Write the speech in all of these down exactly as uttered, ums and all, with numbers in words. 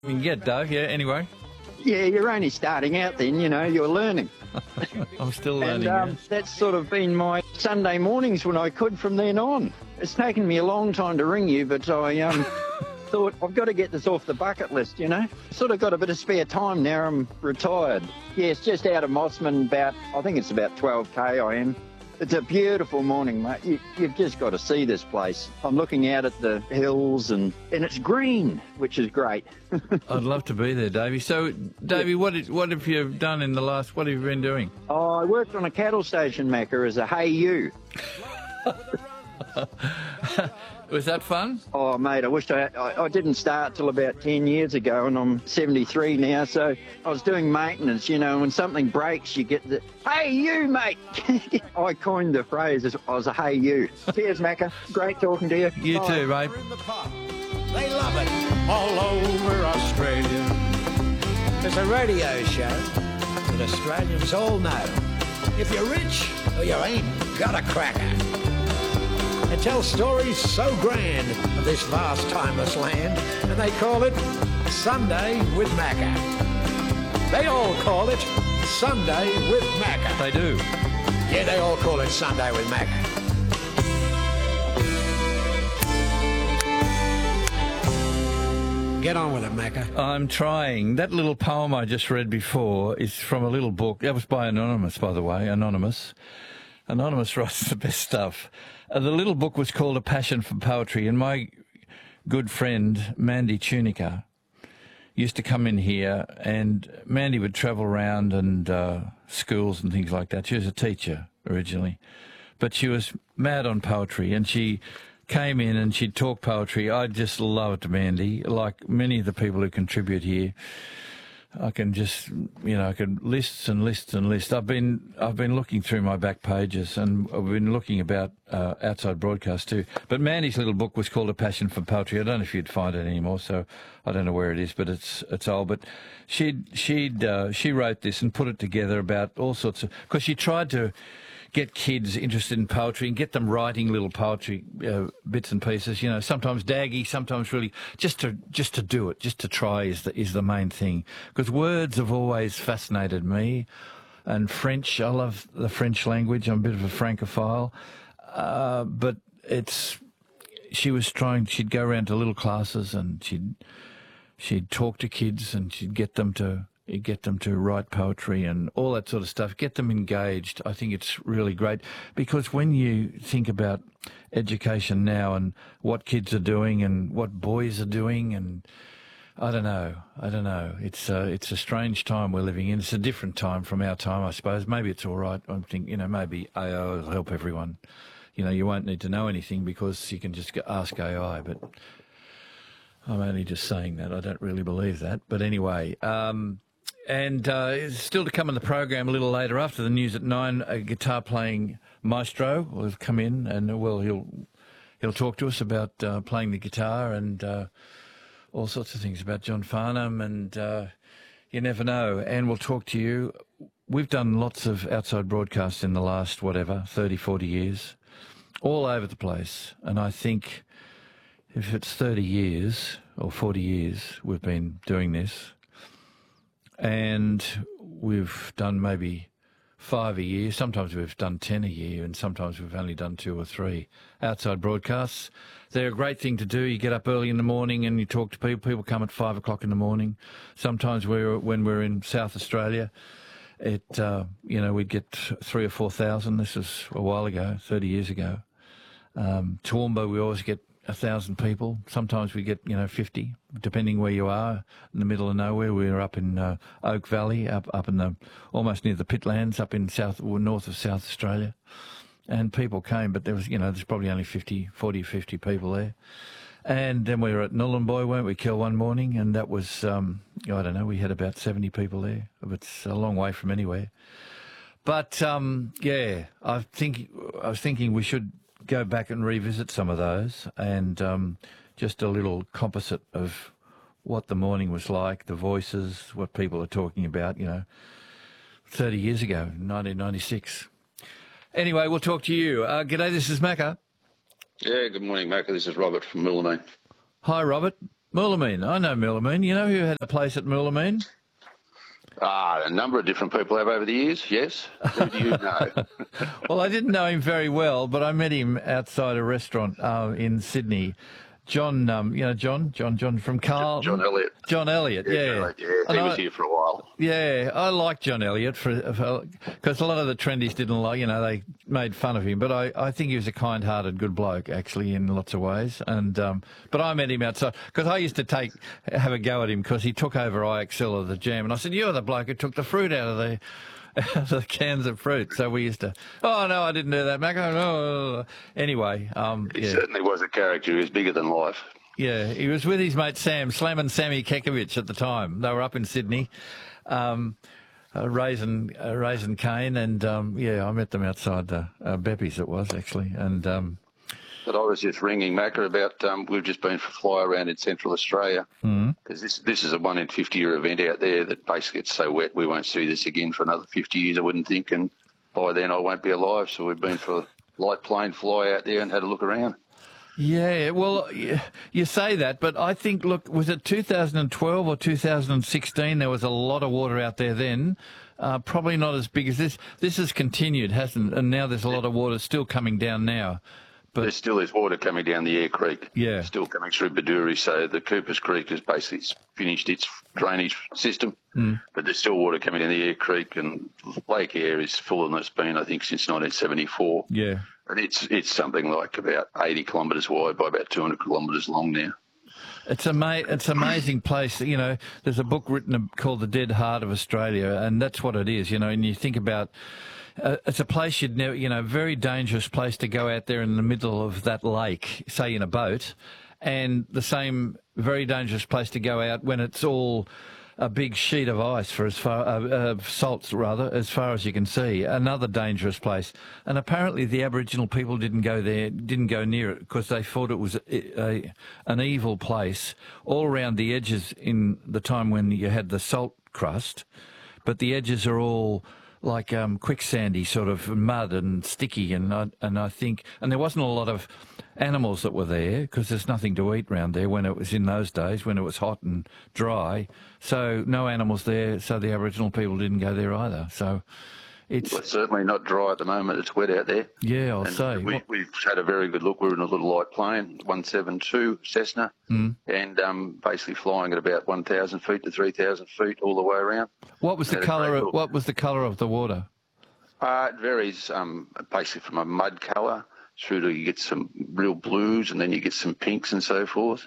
You can get, Dave, yeah, anyway. Yeah, you're only starting out then, you know, you're learning. I'm still learning. And um, yeah. that's sort of been my Sunday mornings when I could from then on. It's taken me a long time to ring you, but I um, thought I've got to get this off the bucket list, you know. Sort of got a bit of spare time now, I'm retired. Yeah, it's just out of Mossman, about, I think it's about twelve K I am. It's a beautiful morning, mate. You, you've just got to see this place. I'm looking out at the hills and, and it's green, which is great. I'd love to be there, Davey. So, Davey, what, is, what have you done in the last, what have you been doing? Oh, I worked on a cattle station, Macca, as a Hey You. Was that fun? Oh, mate, I wish I, I I didn't start till about ten years ago, and I'm seventy-three now, so I was doing maintenance, you know, when something breaks, you get the, hey, you, mate. I coined the phrase as I was a hey, you. Cheers, Macca. Great talking to you. You Bye. too, mate. They love it all over Australia. There's a radio show that Australians all know. If you're rich or you ain't got a cracker. It tells stories so grand of this vast, timeless land, and they call it Sunday with Macca. They all call it Sunday with Macca. They do. Yeah, they all call it Sunday with Macca. Get on with it, Macca. I'm trying. That little poem I just read before is from a little book. That was by Anonymous, by the way, Anonymous. Anonymous writes the best stuff. Uh, the little book was called A Passion for Poetry, and my good friend, Mandy Tunica, used to come in here, and Mandy would travel around and uh, schools and things like that. She was a teacher originally, but she was mad on poetry, and she came in and she'd talk poetry. I just loved Mandy, like many of the people who contribute here. I can just, you know, I can lists and lists and lists. I've been, I've been looking through my back pages, and I've been looking about uh, outside broadcast too. But Mandy's little book was called A Passion for Poetry. I don't know if you'd find it anymore, so I don't know where it is, but it's it's old. But she'd she'd uh, she wrote this and put it together about all sorts of, because she tried to get kids interested in poetry and get them writing little poetry uh, bits and pieces. You know, sometimes daggy, sometimes really just to just to do it, just to try is the is the main thing. Because words have always fascinated me, and French. I love the French language. I'm a bit of a francophile, uh, but it's. She was trying. She'd go around to little classes and she'd she'd talk to kids and she'd get them to. You get them to write poetry and all that sort of stuff, get them engaged. I think it's really great, because when you think about education now and what kids are doing and what boys are doing, and I don't know, I don't know. It's a, it's a strange time we're living in. It's a different time from our time, I suppose. Maybe it's all right. I think, you know, maybe A I will help everyone. You know, you won't need to know anything because you can just ask A I, but I'm only just saying that. I don't really believe that. But anyway, um, And uh, still to come in the program a little later after the news at nine, a guitar-playing maestro will come in, and well, he'll he'll talk to us about uh, playing the guitar and uh, all sorts of things about John Farnham, and uh, you never know. And we'll talk to you. We've done lots of outside broadcasts in the last, whatever, thirty, forty years, all over the place. And I think if it's thirty years or forty years we've been doing this, and we've done maybe five a year. Sometimes we've done ten a year, and sometimes we've only done two or three outside broadcasts. They're a great thing to do. You get up early in the morning and you talk to people. People come at five o'clock in the morning. Sometimes we're, when we're in South Australia, it uh, you know, we'd get three or four thousand. This was a while ago, thirty years ago. Um, Toowoomba, we always get a thousand people. Sometimes we get, you know, fifty, depending where you are. In the middle of nowhere, we were up in uh, Oak Valley, up up in the almost near the Pitlands, up in south or north of South Australia, and people came, but there was, you know, there's probably only fifty, forty, fifty people there. And then we were at Nhulunbuy, weren't we, Kel, one morning, and that was, um, I don't know, we had about seventy people there. It's a long way from anywhere. But um, yeah, I think I was thinking we should go back and revisit some of those, and um, just a little composite of what the morning was like, the voices, what people are talking about, you know, thirty years ago, nineteen ninety-six. Anyway, we'll talk to you. Uh, g'day, this is Macca. Yeah, good morning, Macca. This is Robert from Millenay. Hi, Robert. Moolameen. I know Moolameen. You know who had a place at Moolameen? Ah, a number of different people have over the years, yes. Who do you know? Well, I didn't know him very well, but I met him outside a restaurant uh, in Sydney. John, um, you know, John, John, John from Carl. John Elliott. John Elliott, yeah. Yeah, right, yeah. And He was I- here for a while. Yeah, I like John Elliott for because a lot of the trendies didn't like, you know, they made fun of him. But I, I think he was a kind-hearted, good bloke, actually, in lots of ways. And um, but I met him outside because I used to take have a go at him because he took over I X L of the jam, and I said, "You're the bloke who took the fruit out of the." Out of the cans of fruit. So we used to, oh, no, I didn't do that, Mac. Oh, no. Anyway, um, He yeah. certainly was a character. He was bigger than life. Yeah, he was with his mate Sam, Slamming Sammy Kekovich at the time. They were up in Sydney, um, uh, raising, uh, raising cane, and um, yeah, I met them outside uh, uh, Beppy's, it was actually. And um, But I was just ringing Macca about, um, we've just been for fly around in Central Australia, because this this is a one in fifty year event out there that basically it's so wet we won't see this again for another fifty years, I wouldn't think, and by then I won't be alive. So we've been for light plane fly out there and had a look around. yeah, well, y- you say that, but I think, look, was it two thousand twelve or two thousand sixteen? There was a lot of water out there then. Uh, probably not as big as this. This has continued, hasn't it? And now there's a lot of water still coming down now. But There still is water coming down the Air Creek. Yeah. Still coming through Baduri. So the Coopers Creek has basically finished its drainage system. Mm. But there's still water coming down the Air Creek, and Lake Eyre is fuller than it's been, I think, since nineteen seventy-four. yeah. And it's it's something like about eighty kilometres wide by about two hundred kilometres long now. It's ama- It's an amazing place. You know, there's a book written called The Dead Heart of Australia, and that's what it is. You know, and you think about, uh, it's a place you'd never, you know, very dangerous place to go out there in the middle of that lake, say in a boat, and the same very dangerous place to go out when it's all a big sheet of ice for as far, uh, uh, salts rather, as far as you can see. Another dangerous place. And apparently the Aboriginal people didn't go there, didn't go near it because they thought it was a, a, an evil place all around the edges in the time when you had the salt crust. But the edges are all like um, quicksandy sort of mud and sticky. And I, and I think, and there wasn't a lot of animals that were there because there's nothing to eat round there when it was in those days, when it was hot and dry. So no animals there, so the Aboriginal people didn't go there either. So it's... Well, it's certainly not dry at the moment. It's wet out there. Yeah, I'll And say. We, What- we've had a very good look. We're in a little light plane, one seventy-two Cessna, Mm. and um, basically flying at about one thousand feet to three thousand feet all the way around. What was the Had a colour great of, look. what was the colour of the water? Uh, it varies um, basically from a mud colour through to you get some real blues, and then you get some pinks and so forth.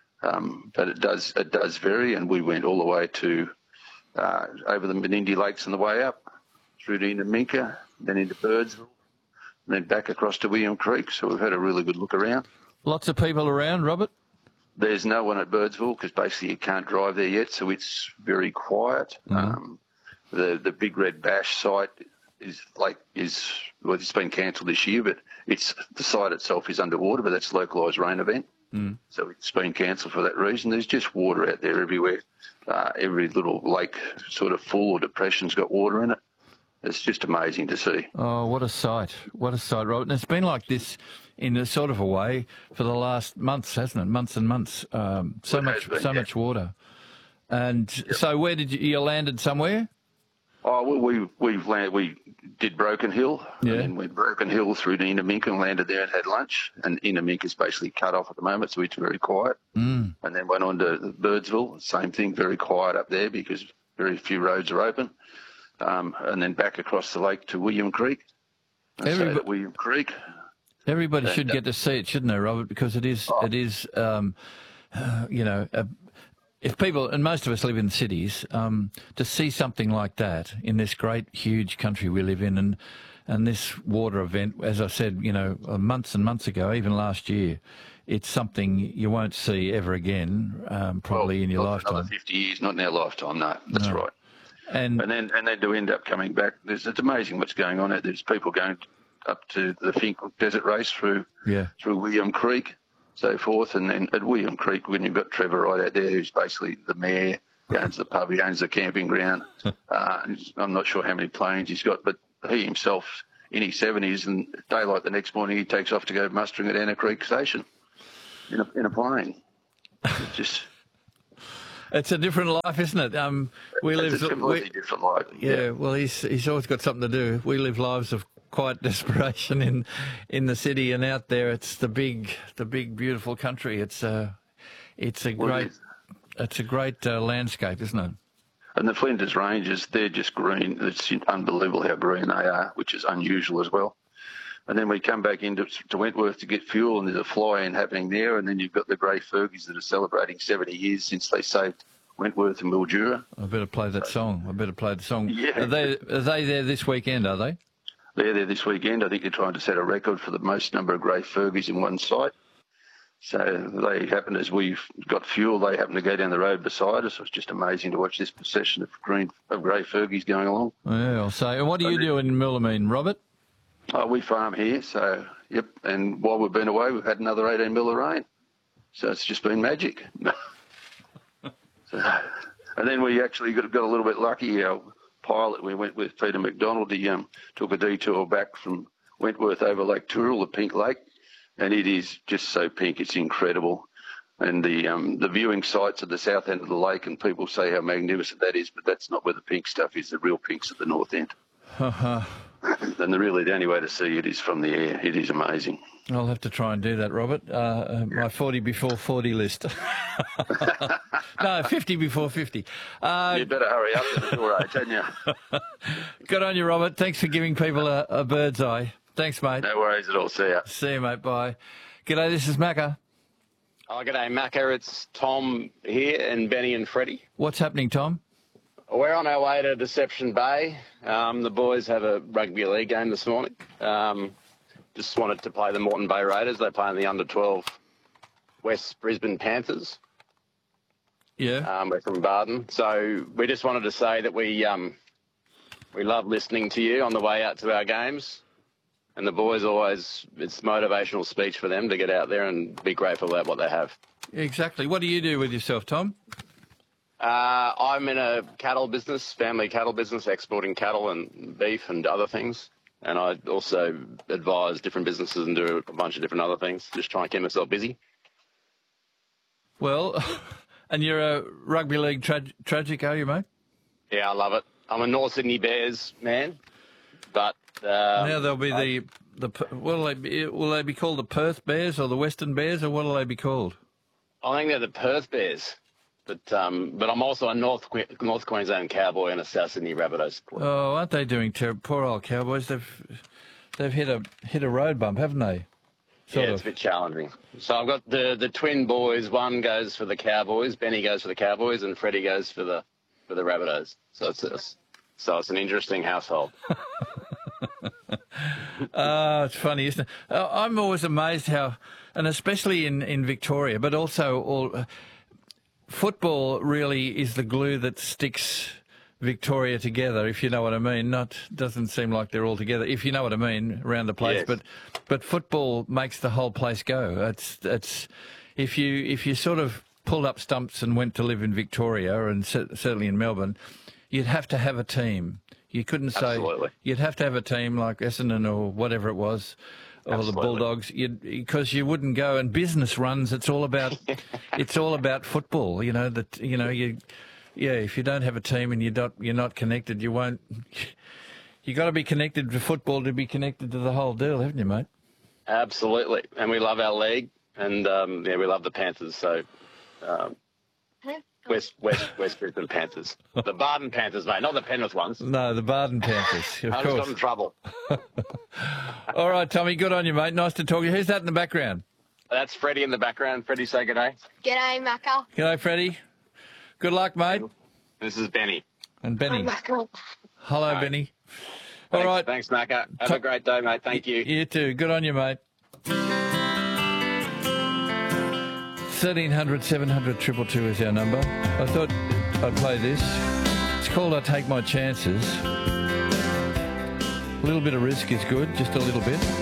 Um, but it does it does vary, and we went all the way to uh, over the Menindee Lakes on the way up, through to Inaminka, then into Birdsville, and then back across to William Creek. So we've had a really good look around. Lots of people around, Robert? There's no one at Birdsville because basically you can't drive there yet, so it's very quiet. Mm-hmm. Um, the the Big Red Bash site is like is well, it's been cancelled this year, but it's the site itself is underwater, but that's a localised rain event, mm. so it's been cancelled for that reason. There's just water out there everywhere. Uh, every little lake, sort of full or depression's got water in it. It's just amazing to see. Oh, what a sight. What a sight, Robert. And it's been like this in a sort of a way for the last months, hasn't it? Months and months. Um, so It much has been, so yeah. much water. And so where did you, you landed somewhere? Oh, well, we we've land, we did Broken Hill, Yeah. and then went Broken Hill through to Inaminka and landed there and had lunch. And Inaminka's basically cut off at the moment, so it's very quiet. Mm. And then went on to Birdsville, same thing, very quiet up there because very few roads are open. Um, and then back across the lake to William Creek. And Everybo- stayed at William Creek. Everybody And, should uh, get to see it, shouldn't they, Robert? Because it is, Oh. it is, um, uh, you know, uh, if people, and most of us live in cities, um, to see something like that in this great, huge country we live in, and and this water event, as I said, you know, uh, months and months ago, even last year, it's something you won't see ever again, um, probably well, in your not for Another lifetime. fifty years, not in our lifetime, no. That's No. right. And And then and they do end up coming back. There's, it's amazing what's going on. There's people going up to the Fink Desert Race through yeah, through William Creek, so forth. And then at William Creek, when you've got Trevor right out there, who's basically the mayor, he owns the pub, he owns the camping ground. uh, I'm not sure how many planes he's got, but he himself, in his seventies, and daylight the next morning, he takes off to go mustering at Anna Creek Station in a, in a plane. It's just It's a different life, isn't it? Um, we it's live a completely we- different life. Yeah, well, he's he's always got something to do. We live lives of quiet desperation in in the city, and out there, it's the big, the big, beautiful country. It's a, it's a Well, it great, is. it's a great uh, landscape, isn't it? And the Flinders Ranges, they're just green. It's unbelievable how green they are, which is unusual as well. And then we come back into to Wentworth to get fuel, and there's a fly-in happening there. And then you've got the Grey Fergies that are celebrating seventy years since they saved Wentworth and Mildura. I better play that song. I better play the song. Yeah. Are they are they there this weekend? Are they? They're there this weekend. I think they're trying to set a record for the most number of Grey Fergies in one site. So they happened, as we've got fuel, they happened to go down the road beside us. It was just amazing to watch this procession of green of Grey Fergies going along. Yeah, I'll say. And what do you do in Millamine, Robert? Oh, we farm here, so, yep. And while we've been away, we've had another eighteen mil of rain. So it's just been magic. so, and then we actually got, got a little bit lucky. Our pilot, we went with Peter McDonald. He um, took a detour back from Wentworth over Lake Tooral, the Pink Lake, and it is just so pink. It's incredible. And the um, the viewing sites at the south end of the lake, and people say how magnificent that is, but that's not where the pink stuff is. The real pink's at the north end. And the really the only way to see it is from the air. It is amazing. I'll have to try and do that, Robert. Uh, uh, my forty before forty list. No, fifty before fifty. Uh, You better hurry up to the door, don't you? good on you, Robert. Thanks for giving people a, a bird's eye. Thanks, mate. No worries at all. See ya. See you, mate. Bye. G'day, this is Macca. Oh, g'day, Macca. It's Tom here and Benny and Freddie. What's happening, Tom? We're on our way to Deception Bay. Um, the boys have a rugby league game this morning. Um, just wanted to play the Moreton Bay Raiders. They play in the under twelve West Brisbane Panthers. Yeah. Um, we're from Barden. So we just wanted to say that we um, we love listening to you on the way out to our games. And the boys always, it's motivational speech for them to get out there and be grateful about what they have. Exactly. What do you do with yourself, Tom? Uh, I'm in a cattle business, family cattle business, exporting cattle and beef and other things. And I also advise different businesses and do a bunch of different other things, just try and keep myself busy. Well, and you're a rugby league tra- tragic, are you, mate? Yeah, I love it. I'm a North Sydney Bears man, but... Um, Now there'll be the, the will they be, will they be called the Perth Bears or the Western Bears, or what will they be called? I think they're the Perth Bears. But um, but I'm also a North Que- North Queensland Cowboy and a South Sydney Rabbitohs supporter. Oh, aren't they doing terrible? Poor old Cowboys. They've they've hit a hit a road bump, haven't they? Sort yeah, of. it's a bit challenging. So I've got the, the twin boys. One goes for the Cowboys, Benny goes for the Cowboys, and Freddie goes for the for the Rabbitohs. So it's a, so it's an interesting household. Ah, it's funny, isn't it? Uh, I'm always amazed how, and especially in, in Victoria, but also all uh, football really is the glue that sticks Victoria together, if you know what I mean. Not doesn't seem like they're all together, if you know what I mean, around the place. Yes. But but football makes the whole place go. It's it's if you if you sort of pulled up stumps and went to live in Victoria, and cer- certainly in Melbourne, you'd have to have a team. You couldn't say Absolutely. you'd have to have a team like Essendon or whatever it was, or Absolutely. the Bulldogs, because you wouldn't go. And business runs. It's all about it's all about football. You know that you know you. Yeah, if you don't have a team and you're not you're not connected, you won't. You got to be connected to football to be connected to the whole deal, haven't you, mate? Absolutely, and we love our league, and um, yeah, we love the Panthers. So um, West West West Brisbane Panthers, the Barden Panthers, mate, not the Penrith ones. No, the Barden Panthers, of I just got course. in trouble. All right, Tommy, good on you, mate. Nice to talk to you. Who's that in the background? That's Freddie in the background. Freddie, say good day. G'day, Macca. G'day, Freddie. Good luck, mate. This is Benny. And Benny. Macca. Hello, Hi. Benny. All Thanks, right. Thanks, Macca. Have Ta- a great day, mate. Thank you. You too. Good on you, mate. thirteen hundred, seven hundred, two two two is our number. I thought I'd play this. It's called I Take My Chances. A little bit of risk is good, just a little bit.